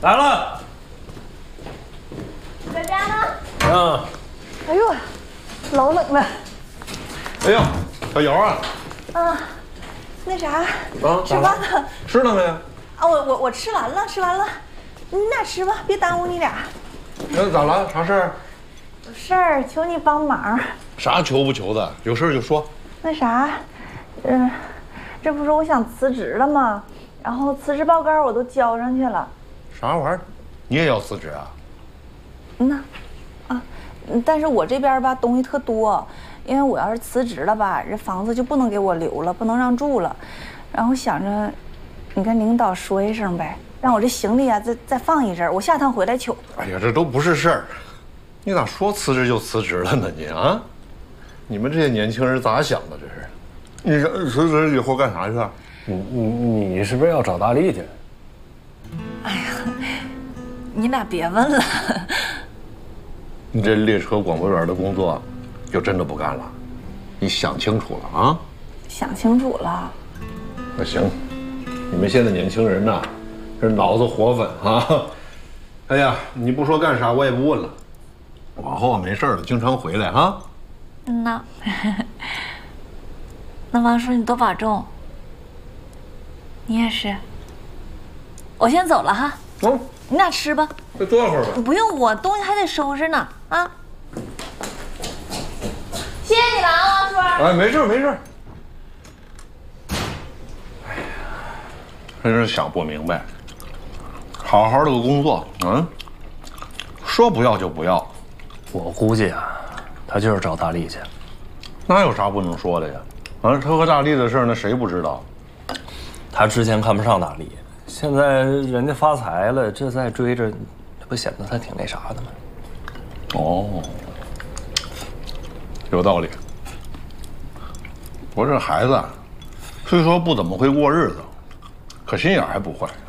来了。 在家呢。 啊。 哎呦，老冷了。 哎呦，小姚啊。 啊，那啥， 吃饭呢？ 吃了没？ 啊，我吃完了，吃完了。你俩吃吧，别耽误你俩。 那咋了？啥事儿？ 有事儿，求你帮忙。 啥求不求的？有事儿就说。 那啥，这不是我想辞职了吗？然后辞职报告我都交上去了。 啥玩意儿？你也要辞职啊？ 但是我这边吧东西特多，因为我要是辞职了吧，这房子就不能给我留了，不能让住了。然后想着，你跟领导说一声呗，让我这行李啊再放一阵儿，我下趟回来取。 哎呀，这都不是事儿，你咋说辞职就辞职了呢？你啊，你们这些年轻人咋想的？这是，你辞职以后干啥去啊？ 你是不是要找大力去？ 哎呀，你俩别问了。 你这列车广播员的工作，就真的不干了？你想清楚了啊？ 想清楚了。 那行，你们现在年轻人呐，这脑子活粉啊！哎呀，你不说干啥，我也不问了。往后没事了，经常回来哈。 那王叔你多保重。你也是。我先走了哈。你俩吃吧。 再坐会儿吧。 不用，我东西还得收拾呢啊。谢谢你了啊，王叔。 哎，没事没事。哎呀，真是想不明白。好好的个工作，说不要就不要。 我估计啊，他就是找大力去。 那有啥不能说的呀？他和大力的事儿，那谁不知道？ 他之前看不上大力，现在人家发财了，这再追着，这不显得他挺那啥的吗？ 哦，有道理。我这孩子，虽说不怎么会过日子，可心眼还不坏。